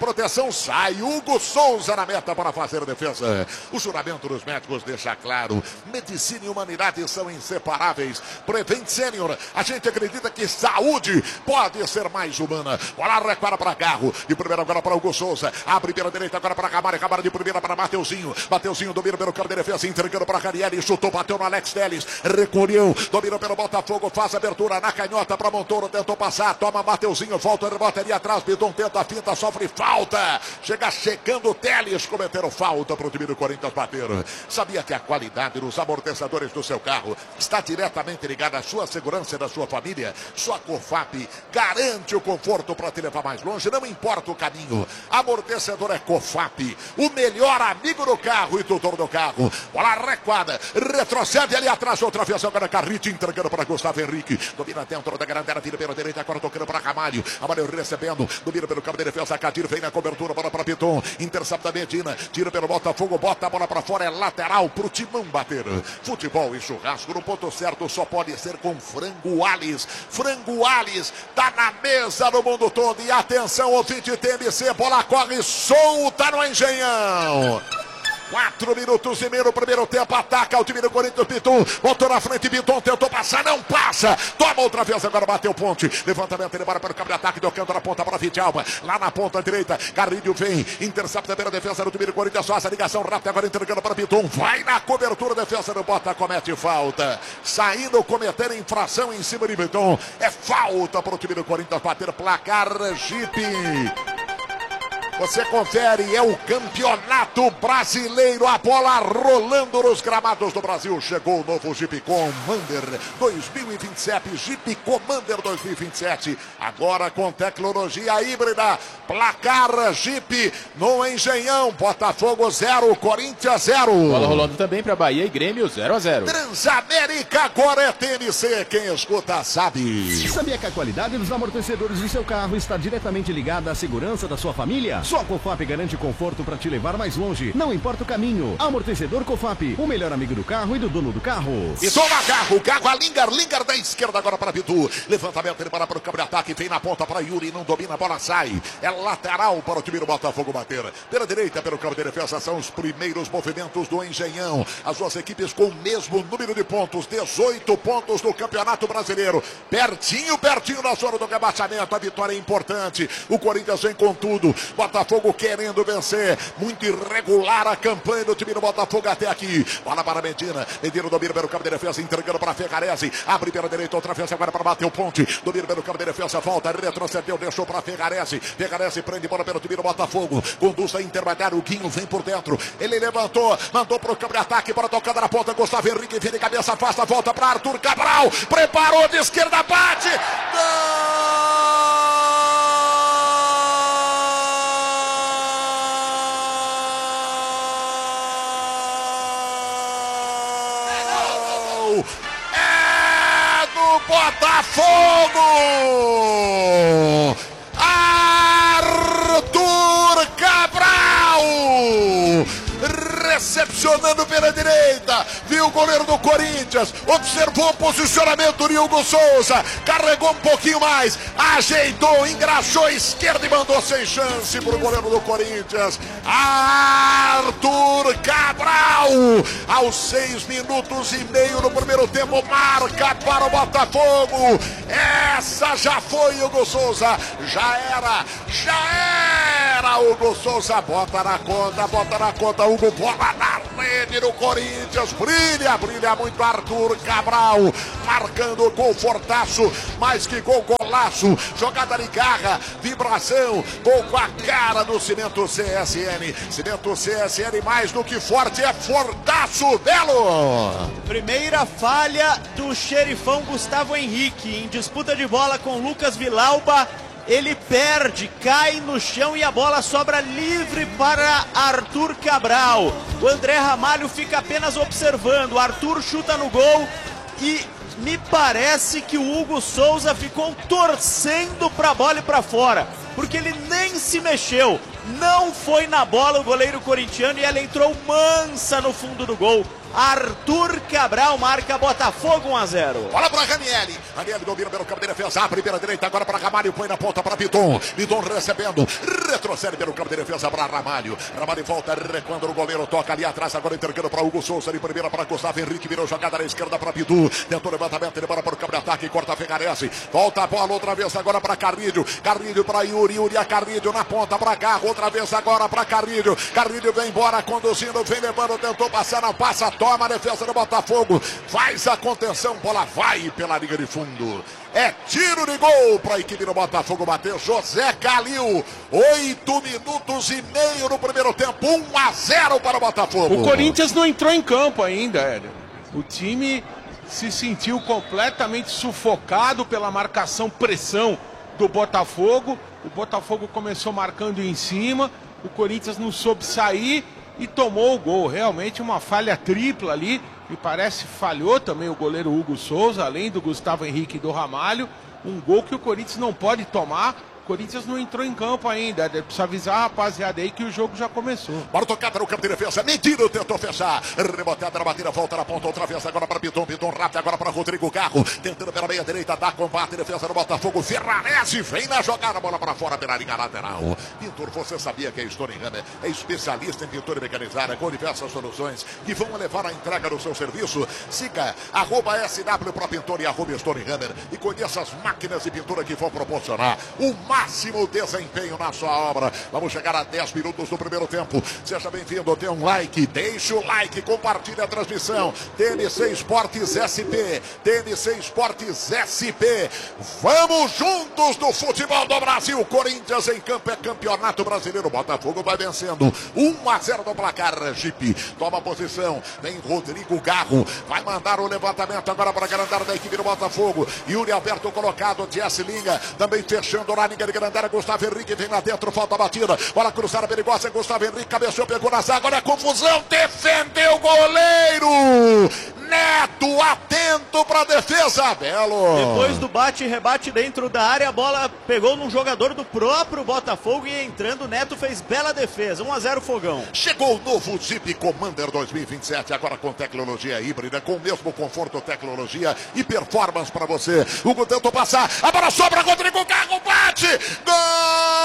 Proteção sai, Hugo Souza na meta para fazer a defesa. O juramento dos médicos deixa claro, medicina e humanidade são inseparáveis. Prevent Senior, a gente acredita que saúde pode ser mais humana. Bola recuada para Garro, de primeira agora para Hugo Souza, abre pela direita agora para Camargo, Camargo de primeira para Mateuzinho. Mateuzinho domina pelo campo de defesa, entregando para Carielli, chutou, bateu no Alex Telles, recolheu, domina pelo Botafogo, faz abertura na canhota para Montoro, tentou passar, toma Mateuzinho, volta, rebota ali atrás, Bidon tenta a finta, sofre falta. Chega checando o Telles, cometeram falta para o time do Corinthians bater. Sabia que a qualidade dos amortecedores do seu carro está diretamente ligada à sua segurança e da sua família? Sua Cofap garante o conforto para te levar mais longe, não importa o caminho. Amortecedor é Cofap, o melhor amigo do carro e tutor do carro. Bola recuada, retrocede ali atrás, outra vez agora Carrite entregando para Gustavo Henrique. Domina dentro da grande área, vira pela direita, agora tocando para Ramalho. Ramalho recebendo, domina pelo campo de defesa, Cadir vem na cobertura, bola para Piton, intercepta Medina, tira pelo Botafogo, bota a bola para fora, é lateral pro Timão bater. Futebol e churrasco no ponto certo só pode ser com Frango Alves. Frango Alves tá na mesa no mundo todo. E atenção, ouvinte TMC, bola corre solta no Engenhão. 4 minutos e meio no primeiro tempo, ataca o time do Corinthians, Piton, botou na frente, Piton tentou passar, não passa, toma outra vez, agora bateu ponte, levantamento, ele bora para o campo de ataque, deu canto na ponta para Vidialba, lá na ponta direita, Carrilho vem, intercepta pela defesa do time do Corinthians, faz a ligação rápida, agora entregando para Piton, vai na cobertura, defesa do Bota, comete falta, saindo, cometer infração em cima de Piton, é falta para o time do Corinthians bater, placar Jeep. Você confere, é o campeonato brasileiro, a bola rolando nos gramados do Brasil. Chegou o novo Jeep Commander 2027, Jeep Commander 2027. Agora com tecnologia híbrida, placar Jeep no Engenhão. Botafogo 0, Corinthians 0. Bola rolando também para Bahia e Grêmio 0-0. Transamérica, agora é TMC, quem escuta sabe. Sabia que a qualidade dos amortecedores do seu carro está diretamente ligada à segurança da sua família? Só a Cofap garante conforto para te levar mais longe. Não importa o caminho. Amortecedor Cofap, o melhor amigo do carro e do dono do carro. E toma carro a Lingar da esquerda agora para Pitu. Levantamento, ele para o campo de ataque, vem na ponta para Yuri, não domina, a bola sai. É lateral para o time do Botafogo bater. Pela direita, pelo campo de defesa, são os primeiros movimentos do Engenhão. As duas equipes com o mesmo número de pontos, 18 pontos no Campeonato Brasileiro. Pertinho na zona do rebaixamento, a vitória é importante. O Corinthians vem com tudo. Botafogo querendo vencer, muito irregular a campanha do time do Botafogo até aqui. Bola para Medina, Medina domina pelo campo de defesa, entregando para Ferrarese, abre pela direita, outra vez agora para bater o ponte, domina pelo campo de defesa, volta, retrocedeu, deixou para Ferrarese, Ferrarese prende bola pelo time do Botafogo, conduz a intermediário, o Guinho vem por dentro, ele levantou, mandou para o campo de ataque, para tocada na ponta, Gustavo Henrique, vira de cabeça, afasta, volta para Arthur Cabral, preparou de esquerda, bate, gol! É do Botafogo! Arthur Cabral! Recepcionando pela direita, viu o goleiro do Corinthians, observou o posicionamento de Hugo Souza, carregou um pouquinho mais, ajeitou, engraxou a esquerda e mandou sem chance para o goleiro do Corinthians. Arthur Cabral, aos 6 minutos e meio no primeiro tempo, marca para o Botafogo. Essa já foi, Hugo Souza, já era Hugo Souza, bota na conta, Hugo, bola na rede do Corinthians, brilha muito Arthur Cabral, marcando gol fortaço, mais que gol, golaço, jogada de garra, vibração, gol com a cara do Cimento CSN, Cimento CSN mais do que forte, é fortaço, Belo! Primeira falha do xerifão Gustavo Henrique, em disputa de bola com Lucas Vilauba, ele perde, cai no chão e a bola sobra livre para Arthur Cabral. O André Ramalho fica apenas observando, Arthur chuta no gol e me parece que o Hugo Souza ficou torcendo para a bola e para fora, porque ele nem se mexeu. não foi na bola o goleiro corintiano e ela entrou mansa no fundo do gol. Arthur Cabral marca Botafogo 1-0. Bola para Ranieri. Ranieri domina pelo campo de defesa. A primeira direita agora para Ramalho. Põe na ponta para Piton. Piton recebendo. Retrocede pelo campo de defesa para Ramalho. Ramalho volta recuando o goleiro. Toca ali atrás. Agora entregando para Hugo Souza. De primeira para Gustavo Henrique. Virou jogada na esquerda para Pitu. Tentou levantamento. Ele bora para o campo de ataque. Corta Fegarese. Volta a bola outra vez agora para Carrilho. Carrilho para Yuri. Yuri a Carrilho na ponta para Garro. Outra vez agora para Carrilho. Carrilho vem embora conduzindo. Vem levando. Tentou passar. Não passa. Toma a defesa do Botafogo, faz a contenção, bola vai pela linha de fundo. É tiro de gol para a equipe do Botafogo bater. José Calil, 8 minutos e meio no primeiro tempo, 1-0 para o Botafogo. O Corinthians não entrou em campo ainda, Hélio. O time se sentiu completamente sufocado pela marcação, pressão do Botafogo. O Botafogo começou marcando em cima, o Corinthians não soube sair e tomou o gol. Realmente uma falha tripla ali. Me parece falhou também o goleiro Hugo Souza, além do Gustavo Henrique e do Ramalho. Um gol que o Corinthians não pode tomar. O Corinthians não entrou em campo ainda. Precisa avisar a rapaziada aí que o jogo já começou. Bora tocada no campo de defesa. Mentira, tentou fechar. Rebotada na batida, volta na ponta outra vez. Agora para Piton. Piton rápido agora para Rodrigo Garro. Tentando pela meia direita, dá combate. Defesa do Botafogo. Ferrarese vem na jogada. Bola para fora pela linha lateral. Pintor, você sabia que a Storingham é especialista em pintura mecanizada com diversas soluções que vão levar a entrega do seu serviço? Siga @SW Pro Pintor e @Storinghammer e conheça as máquinas de pintura que vão proporcionar o máximo desempenho na sua obra. Vamos chegar a 10 minutos do primeiro tempo. Seja bem-vindo, dê um like, deixe o like, compartilhe a transmissão. TNC Esportes SP, TNC Esportes SP. Vamos juntos do futebol do Brasil. Corinthians em campo, é campeonato brasileiro. Botafogo vai vencendo 1-0 no placar. Jeep toma posição, vem Rodrigo Garro, vai mandar o levantamento agora para a grandada da equipe do Botafogo. Yuri Alberto colocado, Jesse Linga também fechando na linha de grandada. Gustavo Henrique vem lá dentro, falta a batida, bola cruzada perigosa. Gustavo Henrique cabeceou, pegou na zaga, olha a confusão, defendeu o goleiro Neto, atento para a defesa, Belo. Depois do bate e rebate dentro da área, a bola pegou num jogador do próprio Botafogo e entrando, Neto fez bela defesa, 1-0 Fogão. Chegou o novo Jeep Commander 2027, agora com tecnologia híbrida, com o mesmo conforto, tecnologia e performance para você. Hugo tentou passar, a bola sobra, Rodrigo Garro bate, gol!